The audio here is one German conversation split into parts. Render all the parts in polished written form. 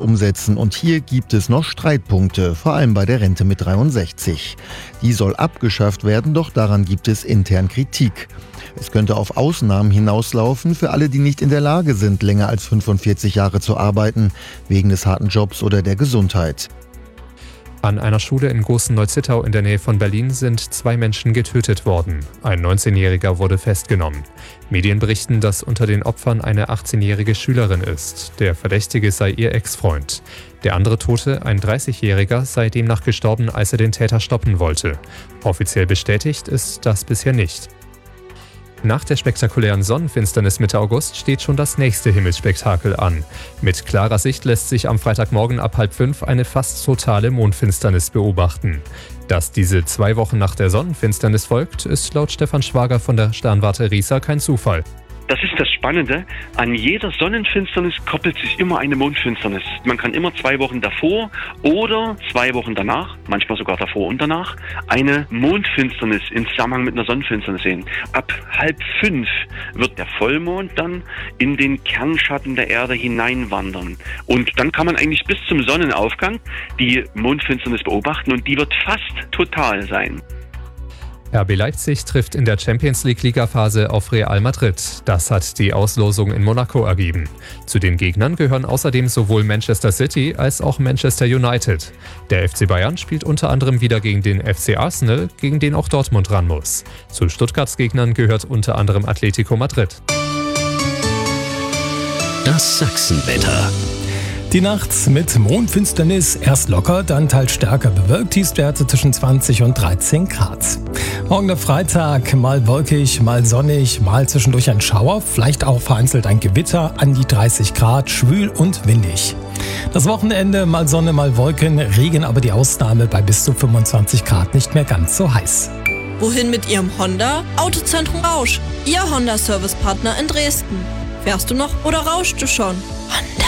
umsetzen und hier gibt es noch Streitpunkte, vor allem bei der Rente mit 63. Die soll abgeschafft werden, doch daran gibt es intern Kritik. Es könnte auf Ausnahmen hinauslaufen für alle, die nicht in der Lage sind, länger als 45 Jahre zu arbeiten, wegen des harten Jobs oder der Gesundheit. An einer Schule in Goßen-Neuzittau in der Nähe von Berlin sind 2 Menschen getötet worden. Ein 19-Jähriger wurde festgenommen. Medien berichten, dass unter den Opfern eine 18-jährige Schülerin ist. Der Verdächtige sei ihr Ex-Freund. Der andere Tote, ein 30-Jähriger, sei demnach gestorben, als er den Täter stoppen wollte. Offiziell bestätigt ist das bisher nicht. Nach der spektakulären Sonnenfinsternis Mitte August steht schon das nächste Himmelsspektakel an. Mit klarer Sicht lässt sich am Freitagmorgen ab 4:30 eine fast totale Mondfinsternis beobachten. Dass diese 2 Wochen nach der Sonnenfinsternis folgt, ist laut Stefan Schwager von der Sternwarte Riesa kein Zufall. Das ist das Spannende. An jeder Sonnenfinsternis koppelt sich immer eine Mondfinsternis. Man kann immer 2 Wochen davor oder 2 Wochen danach, manchmal sogar davor und danach, eine Mondfinsternis in Zusammenhang mit einer Sonnenfinsternis sehen. Ab 4:30 wird der Vollmond dann in den Kernschatten der Erde hineinwandern. Und dann kann man eigentlich bis zum Sonnenaufgang die Mondfinsternis beobachten und die wird fast total sein. RB Leipzig trifft in der Champions-League-Ligaphase auf Real Madrid. Das hat die Auslosung in Monaco ergeben. Zu den Gegnern gehören außerdem sowohl Manchester City als auch Manchester United. Der FC Bayern spielt unter anderem wieder gegen den FC Arsenal, gegen den auch Dortmund ran muss. Zu Stuttgarts Gegnern gehört unter anderem Atletico Madrid. Das Sachsenwetter. Die Nacht mit Mondfinsternis, erst locker, dann teils stärker bewölkt, Tiefstwerte zwischen 20 und 13 Grad. Morgen der Freitag, mal wolkig, mal sonnig, mal zwischendurch ein Schauer, vielleicht auch vereinzelt ein Gewitter, an die 30 Grad, schwül und windig. Das Wochenende, mal Sonne, mal Wolken, Regen aber die Ausnahme, bei bis zu 25 Grad nicht mehr ganz so heiß. Wohin mit Ihrem Honda? Autozentrum Rausch, Ihr Honda-Service-Partner in Dresden. Fährst du noch oder rauschst du schon? Honda.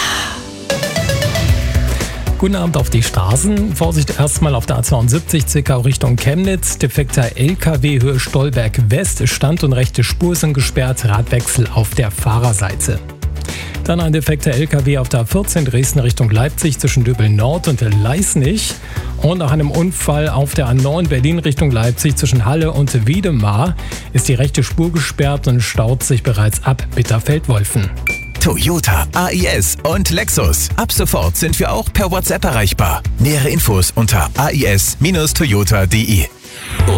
Guten Abend auf die Straßen. Vorsicht erstmal auf der A72 Zwickau Richtung Chemnitz. Defekter LKW Höhe Stolberg West. Stand- und rechte Spur sind gesperrt. Radwechsel auf der Fahrerseite. Dann ein defekter LKW auf der A14 Dresden Richtung Leipzig zwischen Döbel Nord und Leisnig. Und nach einem Unfall auf der A9 Berlin Richtung Leipzig zwischen Halle und Wiedemar ist die rechte Spur gesperrt und staut sich bereits ab Bitterfeld-Wolfen. Toyota, AIS und Lexus. Ab sofort sind wir auch per WhatsApp erreichbar. Nähere Infos unter ais-toyota.de.